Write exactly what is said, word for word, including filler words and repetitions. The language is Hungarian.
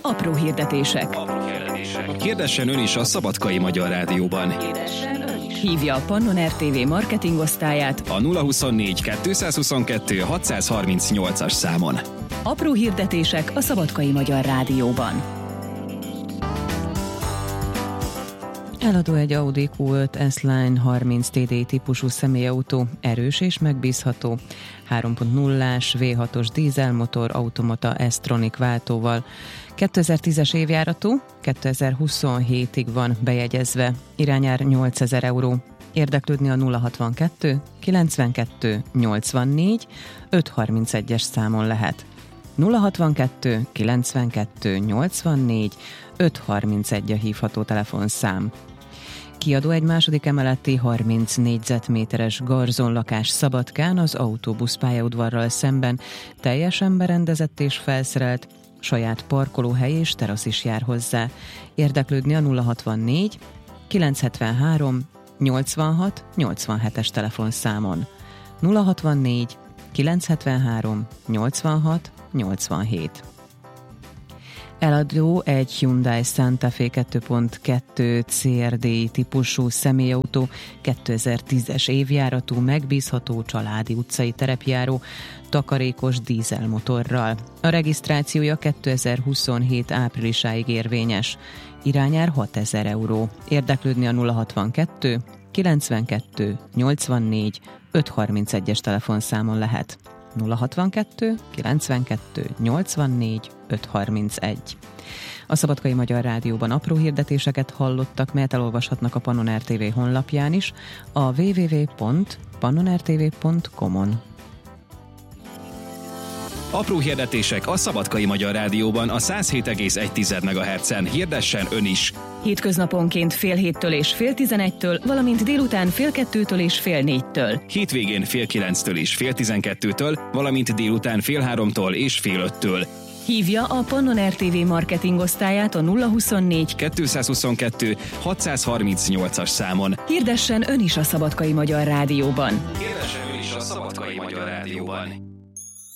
Apró hirdetések. Apró hirdetések. Hirdessen ön is a Szabadkai Magyar Rádióban. Hívja a Pannon er té vé marketingosztályát A nulla huszonnégy kettőszázhuszonkettő hatszázharmincnyolcas számon. Apró hirdetések a Szabadkai Magyar Rádióban. Eladó egy Audi kú öt S-Line harminc té dé típusú személyautó, erős és megbízható, három pont nullás vé hatos dízelmotor automata S-Tronic váltóval. kétezer-tízes évjáratú, kétezer-huszonhétig van bejegyezve, irányár nyolcezer euró. Érdeklődni a nulla hatvankettő kilencvenkettő nyolcvannégy ötszázharmincegyes számon lehet. nulla hatvankettő kilencvenkettő nyolcvannégy ötszázharmincegy a hívható telefonszám. Kiadó egy második emeleti harminc négyzetméteres garzonlakás Szabadkán az autóbusz pályaudvarral szemben, teljesen berendezett és felszerelt, saját parkolóhely és terasz is jár hozzá. Érdeklődni a nulla hatvannégy kilencszázhetvenhárom nyolcvanhat nyolcvanhetes telefonszámon. nulla hatvannégy kilencszázhetvenhárom nyolcvanhat nyolcvanhét. Eladó egy Hyundai Santa Fe kettő pont kettő cé er dé típusú személyautó, kétezer-tízes évjáratú, megbízható, családi utcai terepjáró, takarékos dízelmotorral. A regisztrációja kétezer-huszonhét áprilisáig érvényes. Irányár hatezer euró. Érdeklődni a nulla hatvankettő kilencvenkettő nyolcvannégy ötszázharmincegyes telefonszámon lehet. nulla hatvankettő kilencvenkettő nyolcvannégy ötszázharmincegy. A Szabadkai Magyar Rádióban apró hirdetéseket hallottak, melyet elolvashatnak a Pannon er té vé honlapján is, a double-u double-u double-u pont pannon er té vé pont com-on. Apró hirdetések a Szabadkai Magyar Rádióban a száz hét egész egy megahertzen. Hirdessen ön is! Hétköznaponként fél héttől és fél tizenegytől, valamint délután fél kettőtől és fél négytől. Hétvégén fél kilenctől és fél tizenkettőtől, valamint délután fél háromtól és fél öttől. Hívja a Pannon er té vé marketingosztályát a nulla huszonnégy kettőszázhuszonkettő hatszázharmincnyolcas számon. Hirdessen ön is a Szabadkai Magyar Rádióban. Hirdessen ön is a Szabadkai Magyar Rádióban.